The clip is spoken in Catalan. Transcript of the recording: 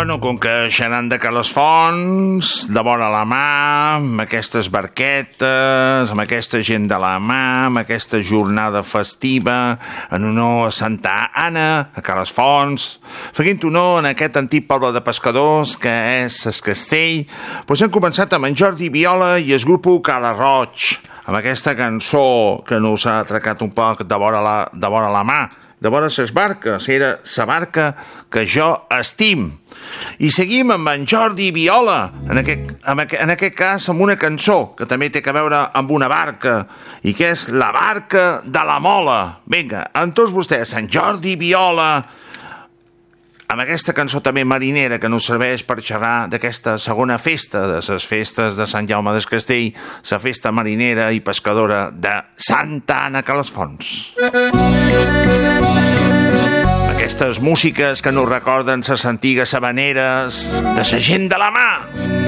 Bueno, com que xerran de Calasfonts, de vora la mà, amb aquestes barquetes, amb aquesta gent de la mà, amb aquesta jornada festiva, en honor a Santa Anna, a Calasfonts, fent honor en aquest antic poble de pescadors que és Es Castell, doncs hem començat amb en Jordi Viola i el grup Cala Roig, amb aquesta cançó que nos ha atracat un poc de vora la mà, de vora ses barques, era sa barca que jo estim. I seguim amb en Jordi Viola, en aquest cas amb una cançó que també té a veure amb una barca, i que és La barca de la Mola. Vinga, amb tots vostès, en Jordi Viola, amb aquesta cançó també marinera que nos serveix per xerrar d'aquesta segona festa, de les festes de Sant Jaume del Castell, la festa marinera i pescadora de Santa Anna Calasfonts. Aquestes músiques que nos recorden les antigues habaneres de la gent de la mà.